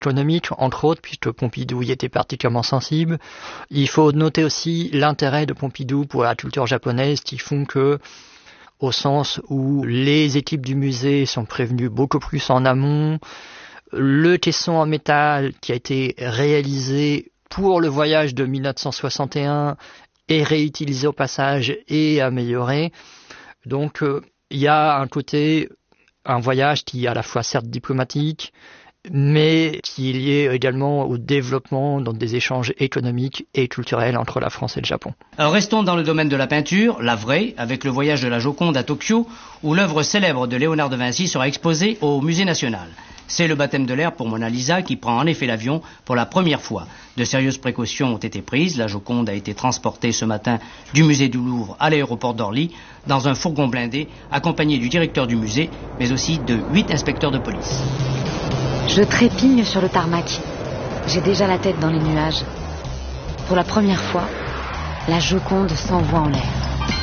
économique, entre autres, puisque Pompidou y était particulièrement sensible. Il faut noter aussi l'intérêt de Pompidou pour la culture japonaise qui font que, au sens où les équipes du musée sont prévenues beaucoup plus en amont, le caisson en métal qui a été réalisé pour le voyage de 1961 est réutilisé au passage et amélioré. Donc il y a un voyage qui est à la fois certes diplomatique, mais qui est lié également au développement des échanges économiques et culturels entre la France et le Japon. Alors restons dans le domaine de la peinture, la vraie, avec le voyage de la Joconde à Tokyo, où l'œuvre célèbre de Léonard de Vinci sera exposée au Musée national. C'est le baptême de l'air pour Mona Lisa qui prend en effet l'avion pour la première fois. De sérieuses précautions ont été prises. La Joconde a été transportée ce matin du musée du Louvre à l'aéroport d'Orly dans un fourgon blindé accompagné du directeur du musée, mais aussi de 8 inspecteurs de police. Je trépigne sur le tarmac. J'ai déjà la tête dans les nuages. Pour la première fois, la Joconde s'envoie en l'air.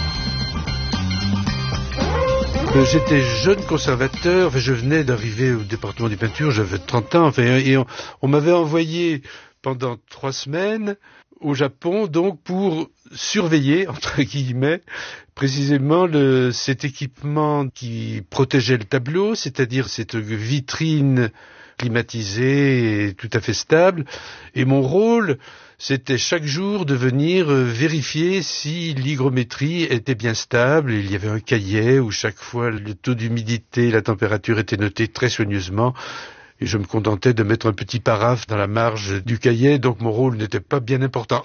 J'étais jeune conservateur, je venais d'arriver au département des peintures, j'avais 30 ans, et on m'avait envoyé pendant 3 semaines au Japon, donc pour surveiller, entre guillemets, précisément cet équipement qui protégeait le tableau, c'est-à-dire cette vitrine climatisée et tout à fait stable. Et mon rôle, c'était chaque jour de venir vérifier si l'hygrométrie était bien stable. Il y avait un cahier où chaque fois le taux d'humidité, la température étaient notés très soigneusement. Et je me contentais de mettre un petit paraphe dans la marge du cahier, donc mon rôle n'était pas bien important.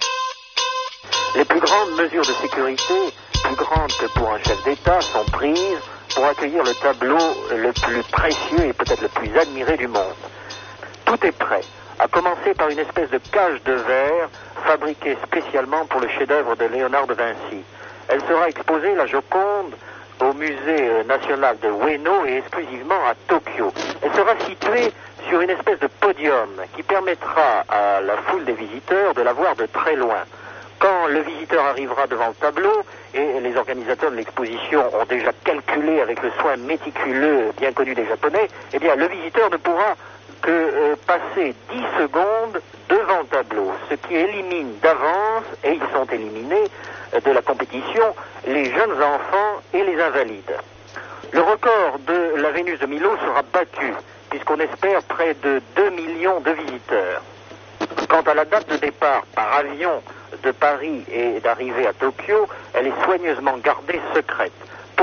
Les plus grandes mesures de sécurité, plus grandes que pour un chef d'État, sont prises pour accueillir le tableau le plus précieux et peut-être le plus admiré du monde. Tout est prêt, à commencer par une espèce de cage de verre fabriquée spécialement pour le chef-d'œuvre de Léonard de Vinci. Elle sera exposée, la Joconde, au musée national de Ueno et exclusivement à Tokyo. Elle sera située sur une espèce de podium qui permettra à la foule des visiteurs de la voir de très loin. Quand le visiteur arrivera devant le tableau, et les organisateurs de l'exposition ont déjà calculé avec le soin méticuleux bien connu des Japonais, eh bien le visiteur ne pourra que passer 10 secondes devant le tableau, ce qui élimine d'avance, et ils sont éliminés de la compétition, les jeunes enfants et les invalides. Le record de la Vénus de Milo sera battu, puisqu'on espère près de 2 millions de visiteurs. Quant à la date de départ par avion de Paris et d'arrivée à Tokyo, elle est soigneusement gardée secrète. Pourquoi ?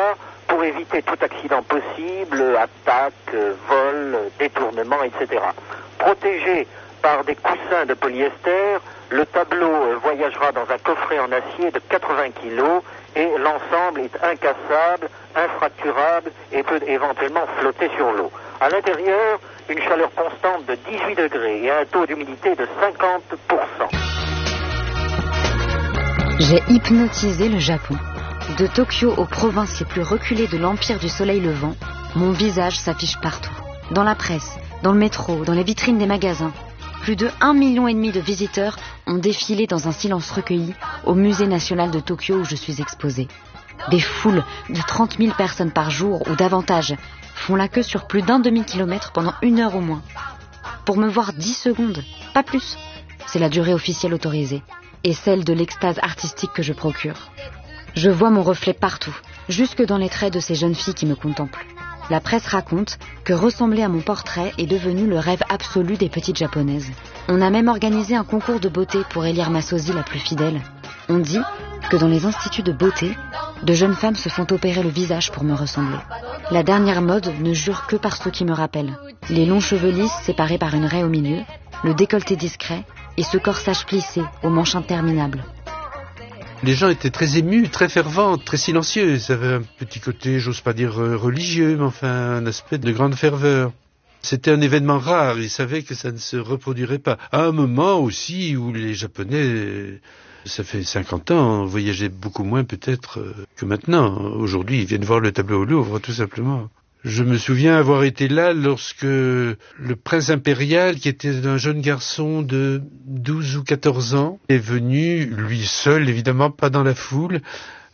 Pour éviter tout accident possible, attaque, vol, détournement, etc. Protégé par des coussins de polyester, le tableau voyagera dans un coffret en acier de 80 kg et l'ensemble est incassable, infracturable et peut éventuellement flotter sur l'eau. À l'intérieur, une chaleur constante de 18 degrés et un taux d'humidité de 50%. J'ai hypnotisé le Japon. De Tokyo aux provinces les plus reculées de l'Empire du Soleil Levant, mon visage s'affiche partout. Dans la presse, dans le métro, dans les vitrines des magasins. Plus de 1,5 million de visiteurs ont défilé dans un silence recueilli au Musée national de Tokyo où je suis exposée. Des foules de 30 000 personnes par jour ou davantage font la queue sur plus d'1 demi-kilomètre pendant 1 heure au moins. Pour me voir 10 secondes, pas plus. C'est la durée officielle autorisée et celle de l'extase artistique que je procure. Je vois mon reflet partout, jusque dans les traits de ces jeunes filles qui me contemplent. La presse raconte que ressembler à mon portrait est devenu le rêve absolu des petites japonaises. On a même organisé un concours de beauté pour élire ma sosie la plus fidèle. On dit que dans les instituts de beauté, de jeunes femmes se font opérer le visage pour me ressembler. La dernière mode ne jure que par ceux qui me rappellent. Les longs cheveux lisses séparés par une raie au milieu, le décolleté discret et ce corsage plissé aux manches interminables. Les gens étaient très émus, très fervents, très silencieux. Ça avait un petit côté, j'ose pas dire religieux, mais enfin un aspect de grande ferveur. C'était un événement rare, ils savaient que ça ne se reproduirait pas. À un moment aussi où les Japonais, ça fait 50 ans, voyageaient beaucoup moins peut-être que maintenant. Aujourd'hui, ils viennent voir le tableau au Louvre, tout simplement. Je me souviens avoir été là lorsque le prince impérial, qui était un jeune garçon de 12 ou 14 ans, est venu, lui seul, évidemment pas dans la foule,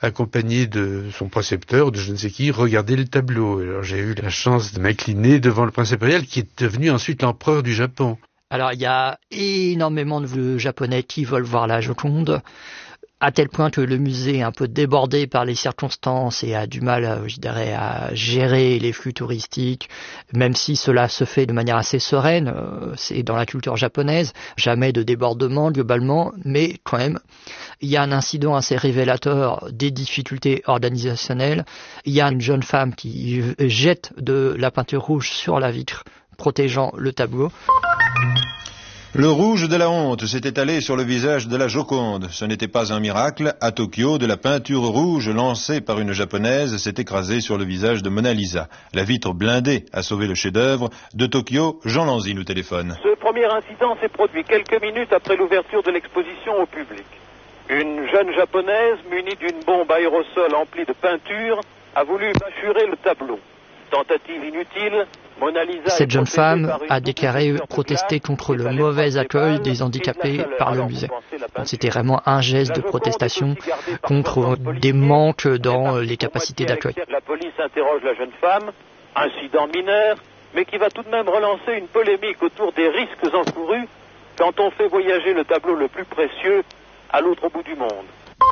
accompagné de son précepteur, de je ne sais qui, regarder le tableau. Alors j'ai eu la chance de m'incliner devant le prince impérial qui est devenu ensuite l'empereur du Japon. Alors il y a énormément de Japonais qui veulent voir la Joconde, à tel point que le musée est un peu débordé par les circonstances et a du mal, je dirais, à gérer les flux touristiques, même si cela se fait de manière assez sereine, c'est dans la culture japonaise, jamais de débordement globalement, mais quand même, il y a un incident assez révélateur des difficultés organisationnelles. Il y a une jeune femme qui jette de la peinture rouge sur la vitre, protégeant le tableau. Le rouge de la honte s'est étalé sur le visage de la Joconde. Ce n'était pas un miracle. À Tokyo, de la peinture rouge lancée par une japonaise s'est écrasée sur le visage de Mona Lisa. La vitre blindée a sauvé le chef-d'œuvre. De Tokyo, Jean Lanzy nous téléphone. Ce premier incident s'est produit quelques minutes après l'ouverture de l'exposition au public. Une jeune japonaise, munie d'une bombe aérosol emplie de peinture, a voulu bâchurer le tableau. Tentative inutile. Cette jeune femme a déclaré protester contre le mauvais accueil des handicapés par le musée. Donc c'était vraiment un geste de protestation contre des manques dans les capacités d'accueil. La police interroge la jeune femme, incident mineur, mais qui va tout de même relancer une polémique autour des risques encourus quand on fait voyager le tableau le plus précieux à l'autre bout du monde.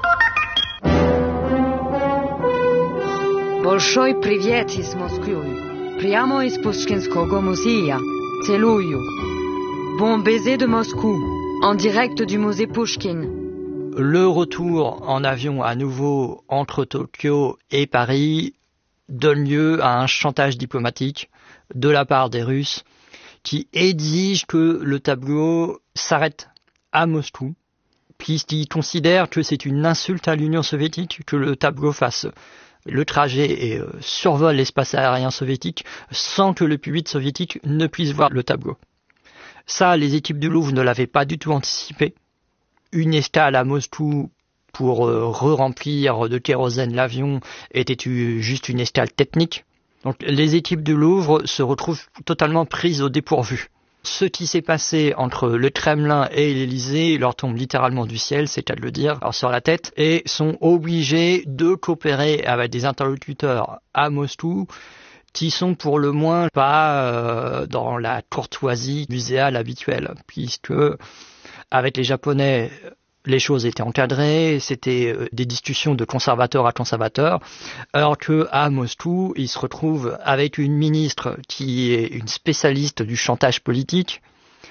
Большой привет из Москвы. Прямо из Пушкинского музея. Целую. Bon baiser de Moscou. En direct du musée Pushkin. Le retour en avion à nouveau entre Tokyo et Paris donne lieu à un chantage diplomatique de la part des Russes qui exige que le tableau s'arrête à Moscou, puisqu'ils considèrent que c'est une insulte à l'Union soviétique que le tableau fasse le trajet et survole l'espace aérien soviétique sans que le public soviétique ne puisse voir le tableau. Ça, les équipes du Louvre ne l'avaient pas du tout anticipé. Une escale à Moscou pour re-remplir de kérosène l'avion était juste une escale technique. Donc les équipes du Louvre se retrouvent totalement prises au dépourvu. Ce qui s'est passé entre le Kremlin et l'Élysée leur tombe littéralement du ciel, c'est qu'à le dire, alors sur la tête, et sont obligés de coopérer avec des interlocuteurs à Moscou qui sont pour le moins pas dans la courtoisie muséale habituelle, puisque avec les Japonais, les choses étaient encadrées, c'était des discussions de conservateur à conservateur, alors qu'à Moscou, ils se retrouvent avec une ministre qui est une spécialiste du chantage politique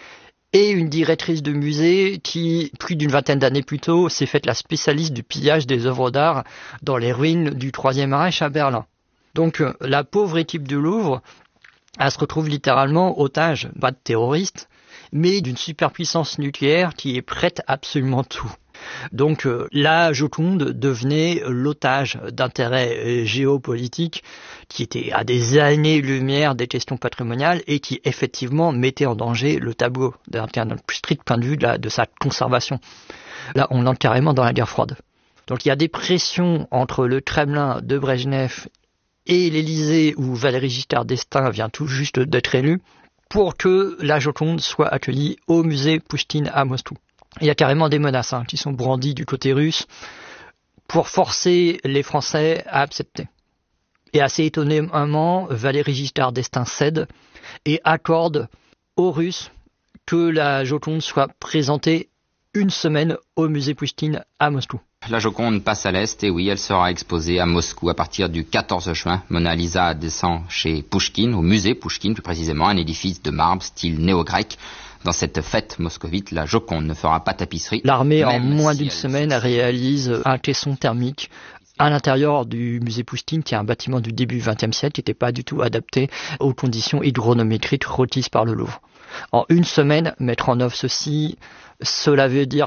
et une directrice de musée qui, plus d'une vingtaine d'années plus tôt, s'est faite la spécialiste du pillage des œuvres d'art dans les ruines du Troisième Reich à Berlin. Donc la pauvre équipe du Louvre, elle se retrouve littéralement otage, pas de terroristes, mais d'une superpuissance nucléaire qui est prête à absolument tout. Donc la Joconde devenait l'otage d'intérêts géopolitiques qui étaient à des années-lumière des questions patrimoniales et qui effectivement mettaient en danger le tableau d'un plus strict point de vue de sa conservation. Là, on entre carrément dans la guerre froide. Donc il y a des pressions entre le Kremlin de Brejnev et l'Élysée où Valéry Giscard d'Estaing vient tout juste d'être élu, pour que la Joconde soit accueillie au musée Pushkin à Moscou. Il y a carrément des menaces qui sont brandies du côté russe pour forcer les Français à accepter. Et assez étonnamment, Valéry Giscard d'Estaing cède et accorde aux Russes que la Joconde soit présentée une semaine au musée Pushkin à Moscou. La Joconde passe à l'Est, et oui, elle sera exposée à Moscou à partir du 14 juin. Mona Lisa descend chez Pushkin, au musée Pushkin plus précisément, un édifice de marbre style néo-grec. Dans cette fête moscovite, la Joconde ne fera pas tapisserie. L'armée, en moins d'une semaine, réalise un caisson thermique à l'intérieur du musée Pushkin, qui est un bâtiment du début du XXe siècle, qui n'était pas du tout adapté aux conditions hydronométriques requises par le Louvre. En une semaine, mettre en œuvre ceci, cela veut dire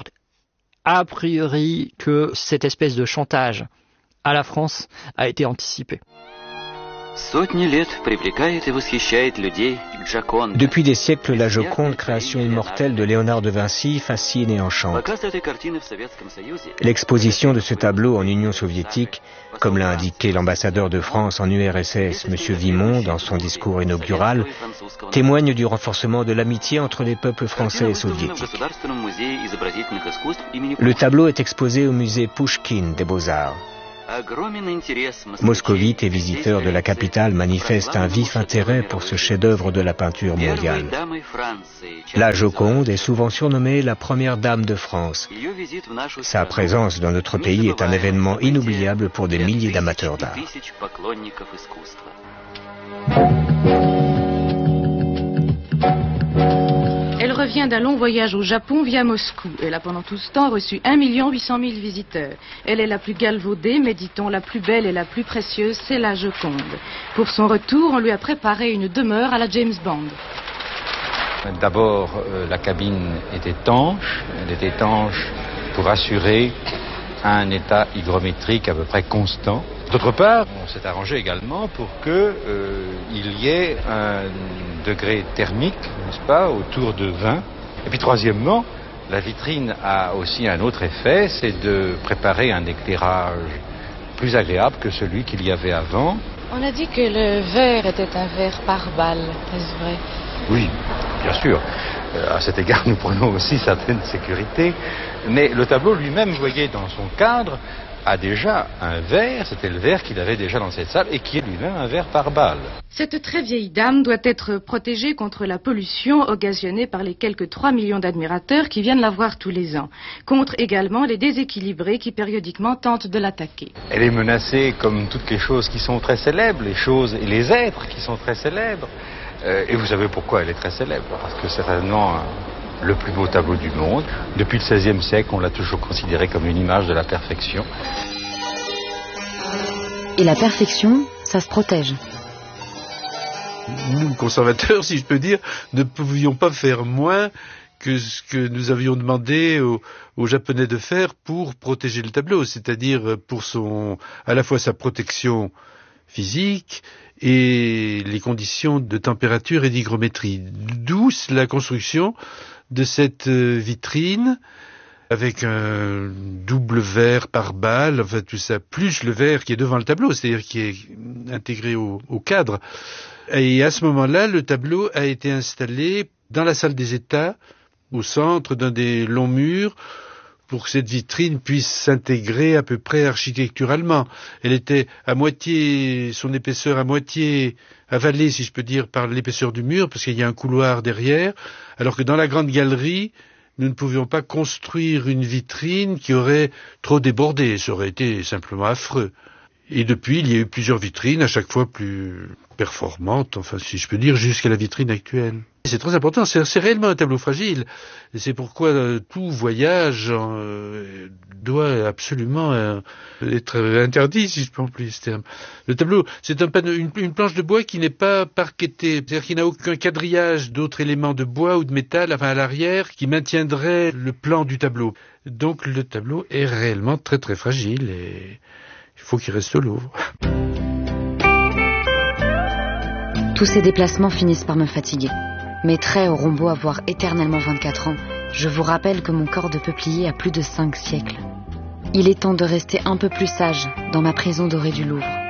a priori que cette espèce de chantage à la France a été anticipé. Depuis des siècles, la Joconde, création immortelle de Léonard de Vinci, fascine et enchante. L'exposition de ce tableau en Union soviétique, comme l'a indiqué l'ambassadeur de France en URSS, M. Vimont, dans son discours inaugural, témoigne du renforcement de l'amitié entre les peuples français et soviétiques. Le tableau est exposé au musée Pushkin des Beaux-Arts. Moscovites et visiteurs de la capitale manifestent un vif intérêt pour ce chef-d'œuvre de la peinture mondiale. La Joconde est souvent surnommée la première dame de France. Sa présence dans notre pays est un événement inoubliable pour des milliers d'amateurs d'art. Elle revient d'un long voyage au Japon via Moscou. Elle a pendant tout ce temps reçu 1 800 000 visiteurs. Elle est la plus galvaudée, mais dit-on la plus belle et la plus précieuse, c'est la Joconde. Pour son retour, on lui a préparé une demeure à la James Bond. D'abord, la cabine est étanche. Elle est étanche pour assurer un état hygrométrique à peu près constant. D'autre part, on s'est arrangé également pour qu'il y ait un degré thermique, n'est-ce pas, autour de 20. Et puis troisièmement, la vitrine a aussi un autre effet, c'est de préparer un éclairage plus agréable que celui qu'il y avait avant. On a dit que le verre était un verre par balle, est-ce vrai? Oui, bien sûr. À cet égard, nous prenons aussi certaines sécurités. Mais le tableau lui-même, vous voyez, dans son cadre, a déjà un verre, c'était le verre qu'il avait déjà dans cette salle, et qui est lui-même un verre par balle. Cette très vieille dame doit être protégée contre la pollution occasionnée par les quelques 3 millions d'admirateurs qui viennent la voir tous les ans, contre également les déséquilibrés qui périodiquement tentent de l'attaquer. Elle est menacée comme toutes les choses qui sont très célèbres, les choses et les êtres qui sont très célèbres. Et vous savez pourquoi elle est très célèbre? Parce que c'est certainement le plus beau tableau du monde. Depuis le XVIe siècle, on l'a toujours considéré comme une image de la perfection. Et la perfection, ça se protège. Nous, conservateurs, si je peux dire, ne pouvions pas faire moins que ce que nous avions demandé aux Japonais de faire pour protéger le tableau, c'est-à-dire pour à la fois sa protection physique et les conditions de température et d'hygrométrie. D'où la construction de cette vitrine avec un double verre par balle, enfin tout ça, plus le verre qui est devant le tableau, c'est-à-dire qui est intégré au cadre. Et à ce moment-là, le tableau a été installé dans la salle des États, au centre d'un des longs murs, pour que cette vitrine puisse s'intégrer à peu près architecturalement. Elle était son épaisseur à moitié avalée, si je peux dire, par l'épaisseur du mur, parce qu'il y a un couloir derrière, alors que dans la grande galerie, nous ne pouvions pas construire une vitrine qui aurait trop débordé. Ça aurait été simplement affreux. Et depuis, il y a eu plusieurs vitrines, à chaque fois plus performantes, enfin, si je peux dire, jusqu'à la vitrine actuelle. C'est très important, c'est réellement un tableau fragile. Et c'est pourquoi tout voyage doit absolument être interdit, si je peux employer ce terme. Le tableau, c'est une planche de bois qui n'est pas parquetée, c'est-à-dire qu'il n'a aucun quadrillage d'autres éléments de bois ou de métal, enfin à l'arrière, qui maintiendrait le plan du tableau. Donc le tableau est réellement très très fragile et il faut qu'il reste au Louvre. Tous ces déplacements finissent par me fatiguer. Mes traits auront beau avoir éternellement 24 ans, je vous rappelle que mon corps de peuplier a plus de 5 siècles. Il est temps de rester un peu plus sage dans ma prison dorée du Louvre.